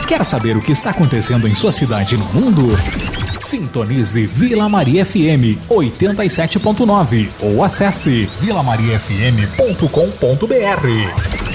Quer saber o que está acontecendo em sua cidade e no mundo? Sintonize Vila Maria FM 87.9 ou acesse vilamariafm.com.br.